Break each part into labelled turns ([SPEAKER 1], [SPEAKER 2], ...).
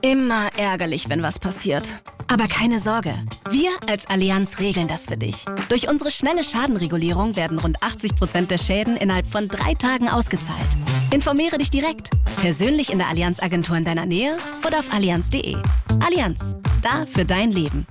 [SPEAKER 1] Immer ärgerlich, wenn was passiert. Aber keine Sorge, wir als Allianz regeln das für dich. Durch unsere schnelle Schadenregulierung werden rund 80% der Schäden innerhalb von 3 Tagen ausgezahlt. Informiere dich direkt, persönlich in der Allianz-Agentur in deiner Nähe oder auf allianz.de. Allianz, da für dein Leben.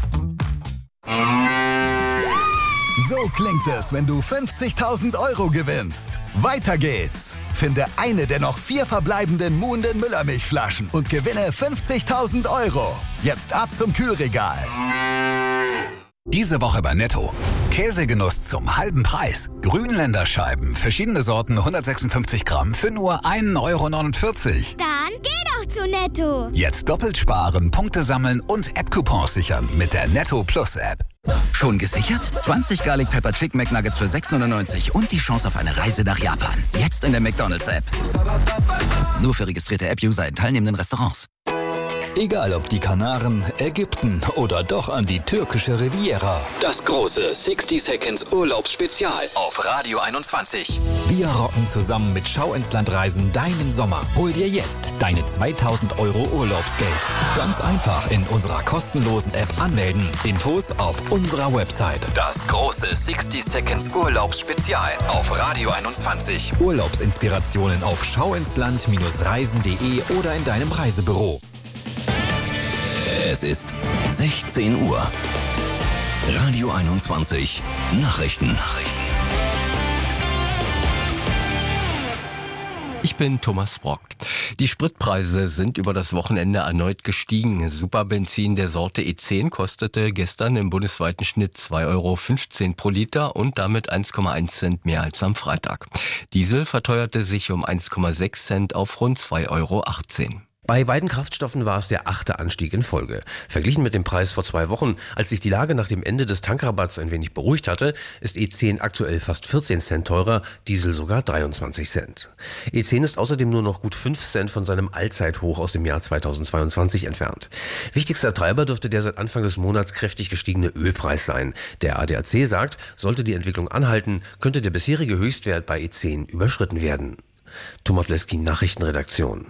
[SPEAKER 2] So klingt es, wenn du 50.000 € gewinnst. Weiter geht's. Finde eine der noch 4 verbleibenden Muhnden Müllermilchflaschen und gewinne 50.000 €. Jetzt ab zum Kühlregal.
[SPEAKER 3] Diese Woche bei Netto. Käsegenuss zum halben Preis. Grünländerscheiben, verschiedene Sorten, 156 Gramm für nur 1,49 €.
[SPEAKER 4] Dann geh doch zu Netto.
[SPEAKER 3] Jetzt doppelt sparen, Punkte sammeln und App-Coupons sichern mit der Netto Plus App.
[SPEAKER 5] Schon gesichert? 20 Garlic Pepper Chicken McNuggets für 6,99 € und die Chance auf eine Reise nach Japan. Jetzt in der McDonald's App. Nur für registrierte App-User in teilnehmenden Restaurants.
[SPEAKER 6] Egal ob die Kanaren, Ägypten oder doch an die türkische Riviera.
[SPEAKER 7] Das große 60 Seconds Urlaubsspezial auf Radio 21.
[SPEAKER 6] Wir rocken zusammen mit Schau ins Land Reisen deinen Sommer. Hol dir jetzt deine 2.000 € Urlaubsgeld. Ganz einfach in unserer kostenlosen App anmelden. Infos auf unserer Website.
[SPEAKER 7] Das große 60 Seconds Urlaubsspezial auf Radio 21.
[SPEAKER 6] Urlaubsinspirationen auf schauinsland-reisen.de oder in deinem Reisebüro.
[SPEAKER 5] Es ist 16 Uhr. Radio 21 Nachrichten.
[SPEAKER 8] Ich bin Thomas Brock. Die Spritpreise sind über das Wochenende erneut gestiegen. Superbenzin der Sorte E10 kostete gestern im bundesweiten Schnitt 2,15 € pro Liter und damit 1,1 Cent mehr als am Freitag. Diesel verteuerte sich um 1,6 Cent auf rund 2,18 €.
[SPEAKER 9] Bei beiden Kraftstoffen war es der 8. Anstieg in Folge. Verglichen mit dem Preis vor 2 Wochen, als sich die Lage nach dem Ende des Tankrabatts ein wenig beruhigt hatte, ist E10 aktuell fast 14 Cent teurer, Diesel sogar 23 Cent. E10 ist außerdem nur noch gut 5 Cent von seinem Allzeithoch aus dem Jahr 2022 entfernt. Wichtigster Treiber dürfte der seit Anfang des Monats kräftig gestiegene Ölpreis sein. Der ADAC sagt, sollte die Entwicklung anhalten, könnte der bisherige Höchstwert bei E10 überschritten werden. Thomas Bleski, Nachrichtenredaktion.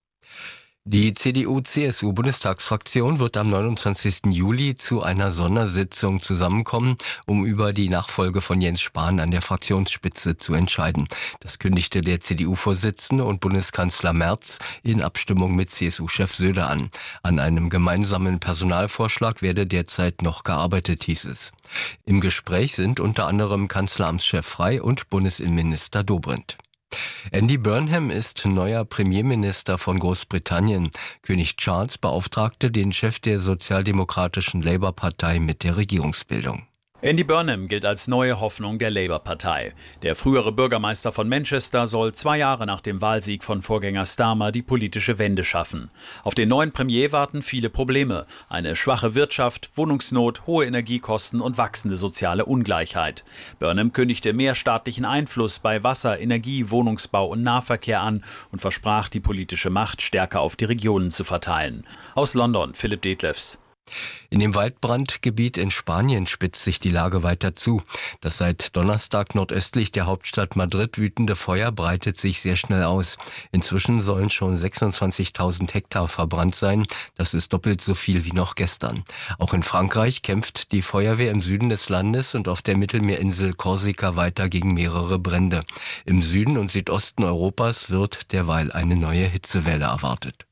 [SPEAKER 8] Die CDU-CSU-Bundestagsfraktion wird am 29. Juli zu einer Sondersitzung zusammenkommen, um über die Nachfolge von Jens Spahn an der Fraktionsspitze zu entscheiden. Das kündigte der CDU-Vorsitzende und Bundeskanzler Merz in Abstimmung mit CSU-Chef Söder an. An einem gemeinsamen Personalvorschlag werde derzeit noch gearbeitet, hieß es. Im Gespräch sind unter anderem Kanzleramtschef Frey und Bundesinnenminister Dobrindt. Andy Burnham ist neuer Premierminister von Großbritannien. König Charles beauftragte den Chef der sozialdemokratischen Labour-Partei mit der Regierungsbildung.
[SPEAKER 10] Andy Burnham gilt als neue Hoffnung der Labour-Partei. Der frühere Bürgermeister von Manchester soll 2 Jahre nach dem Wahlsieg von Vorgänger Starmer die politische Wende schaffen. Auf den neuen Premier warten viele Probleme. Eine schwache Wirtschaft, Wohnungsnot, hohe Energiekosten und wachsende soziale Ungleichheit. Burnham kündigte mehr staatlichen Einfluss bei Wasser, Energie, Wohnungsbau und Nahverkehr an und versprach, die politische Macht stärker auf die Regionen zu verteilen. Aus London, Philipp Detlefs.
[SPEAKER 8] In dem Waldbrandgebiet in Spanien spitzt sich die Lage weiter zu. Das seit Donnerstag nordöstlich der Hauptstadt Madrid wütende Feuer breitet sich sehr schnell aus. Inzwischen sollen schon 26.000 Hektar verbrannt sein. Das ist doppelt so viel wie noch gestern. Auch in Frankreich kämpft die Feuerwehr im Süden des Landes und auf der Mittelmeerinsel Korsika weiter gegen mehrere Brände. Im Süden und Südosten Europas wird derweil eine neue Hitzewelle erwartet.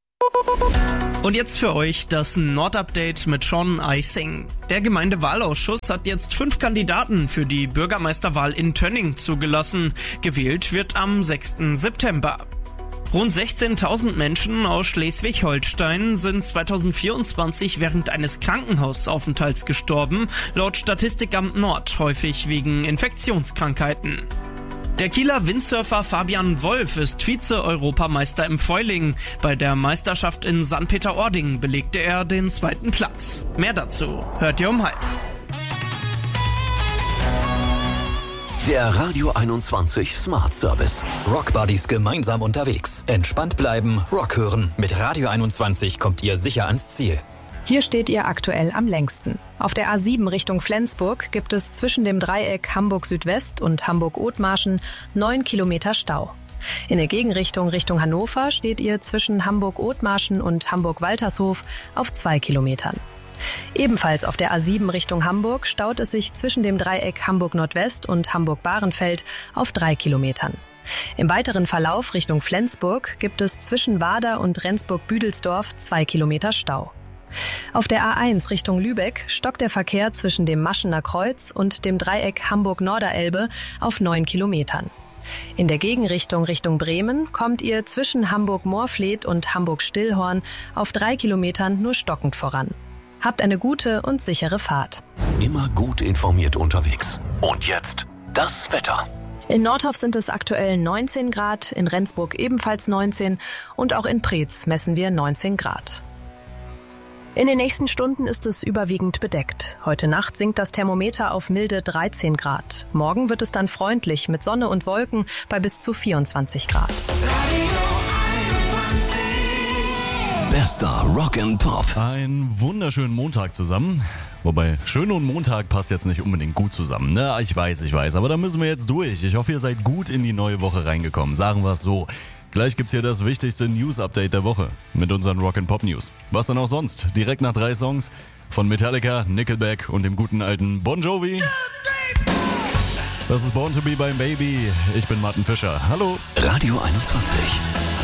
[SPEAKER 11] Und jetzt für euch das Nordupdate mit Sean Eising. Der Gemeindewahlausschuss hat jetzt 5 Kandidaten für die Bürgermeisterwahl in Tönning zugelassen. Gewählt wird am 6. September. Rund 16.000 Menschen aus Schleswig-Holstein sind 2024 während eines Krankenhausaufenthalts gestorben, laut Statistikamt Nord, häufig wegen Infektionskrankheiten. Der Kieler Windsurfer Fabian Wolf ist Vize-Europameister im Foiling. Bei der Meisterschaft in St. Peter-Ording belegte er den 2. Platz. Mehr dazu hört ihr um 12:30.
[SPEAKER 5] Der Radio 21 Smart Service.
[SPEAKER 6] Rock Buddies gemeinsam unterwegs. Entspannt bleiben, Rock hören. Mit Radio 21 kommt ihr sicher ans Ziel.
[SPEAKER 12] Hier steht ihr aktuell am längsten. Auf der A7 Richtung Flensburg gibt es zwischen dem Dreieck Hamburg Südwest und Hamburg Othmarschen 9 Kilometer Stau. In der Gegenrichtung Richtung Hannover steht ihr zwischen Hamburg-Othmarschen und Hamburg-Waltershof auf 2 Kilometern. Ebenfalls auf der A7 Richtung Hamburg staut es sich zwischen dem Dreieck Hamburg-Nordwest und Hamburg-Bahrenfeld auf 3 Kilometern. Im weiteren Verlauf Richtung Flensburg gibt es zwischen Wader und Rendsburg-Büdelsdorf 2 Kilometer Stau. Auf der A1 Richtung Lübeck stockt der Verkehr zwischen dem Maschener Kreuz und dem Dreieck Hamburg-Norderelbe auf 9 Kilometern. In der Gegenrichtung Richtung Bremen kommt ihr zwischen Hamburg-Moorfleet und Hamburg-Stillhorn auf 3 Kilometern nur stockend voran. Habt eine gute und sichere Fahrt.
[SPEAKER 13] Immer gut informiert unterwegs. Und jetzt das Wetter.
[SPEAKER 12] In Nordhoff sind es aktuell 19 Grad, in Rendsburg ebenfalls 19 und auch in Preetz messen wir 19 Grad. In den nächsten Stunden ist es überwiegend bedeckt. Heute Nacht sinkt das Thermometer auf milde 13 Grad. Morgen wird es dann freundlich mit Sonne und Wolken bei bis zu 24 Grad.
[SPEAKER 13] Bester Rock and Pop.
[SPEAKER 14] Einen wunderschönen Montag zusammen. Wobei, schön und Montag passt jetzt nicht unbedingt gut zusammen, ne? Ich weiß, aber da müssen wir jetzt durch. Ich hoffe, ihr seid gut in die neue Woche reingekommen. Sagen wir es so. Gleich gibt's hier das wichtigste News-Update der Woche mit unseren Rock-and-Pop-News. Was dann auch sonst? Direkt nach 3 Songs von Metallica, Nickelback und dem guten alten Bon Jovi. Das ist Born to Be beim Baby. Ich bin Martin Fischer. Hallo.
[SPEAKER 13] Radio 21.